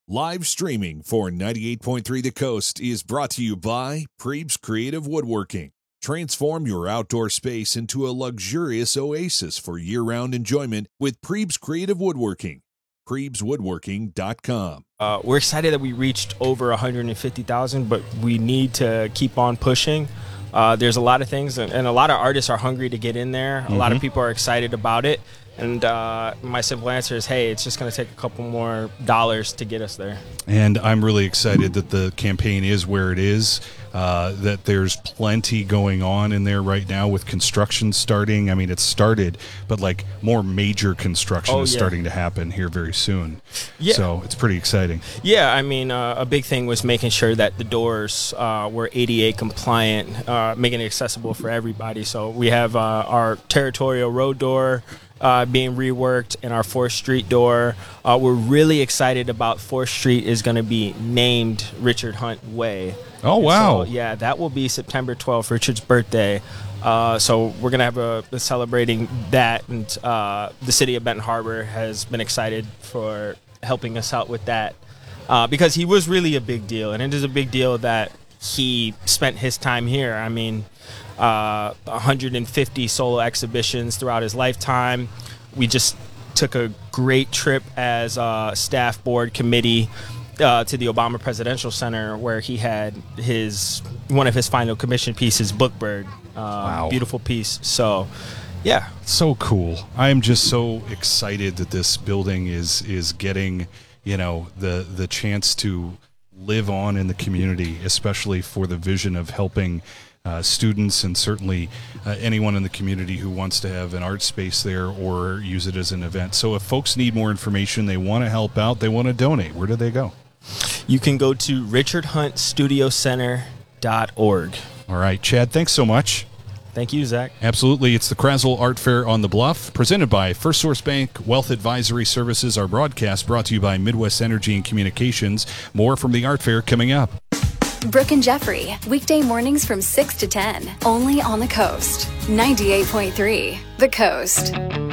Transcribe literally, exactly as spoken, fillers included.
Live streaming for ninety-eight point three The Coast is brought to you by Prebes Creative Woodworking. Transform your outdoor space into a luxurious oasis for year-round enjoyment with Prebes Creative Woodworking. Prebes Woodworking dot com. Uh, we're excited that we reached over one hundred fifty thousand, but we need to keep on pushing. Uh, there's a lot of things, and, and a lot of artists are hungry to get in there. A mm-hmm. lot of people are excited about it. And uh, my simple answer is, hey, it's just going to take a couple more dollars to get us there. And I'm really excited that the campaign is where it is, uh, that there's plenty going on in there right now with construction starting. I mean, it's started, but like more major construction oh, is yeah. starting to happen here very soon. Yeah. So it's pretty exciting. Yeah, I mean, uh, a big thing was making sure that the doors uh, were A D A compliant, uh, making it accessible for everybody. So we have uh, our territorial road door Uh, being reworked, and our fourth Street door. Uh, we're really excited about fourth Street is going to be named Richard Hunt Way. Oh, wow. So, yeah, that will be September twelfth, Richard's birthday. Uh, so we're going to have a, a celebrating that, and uh, the city of Benton Harbor has been excited for helping us out with that uh, because he was really a big deal, and it is a big deal that he spent his time here. I mean, Uh, one hundred fifty solo exhibitions throughout his lifetime. We just took a great trip as a staff board committee uh, to the Obama Presidential Center, where he had his one of his final commission pieces, Bookbird. Uh, wow. Beautiful piece. So, yeah. So cool. I am just so excited that this building is is getting, you know, the the chance to live on in the community, especially for the vision of helping Uh, students and certainly uh, anyone in the community who wants to have an art space there or use it as an event. So if folks need more information, they want to help out, they want to donate, where do they go? You can go to richard hunt studio center dot org. All right, Chad, thanks so much. Thank you, Zach. Absolutely. It's the Krazel Art Fair on the Bluff, presented by First Source Bank Wealth Advisory Services. Our broadcast brought to you by Midwest Energy and Communications. More from the Art Fair coming up. Brooke and Jeffrey, weekday mornings from six to ten, only on the Coast. ninety-eight point three, The Coast.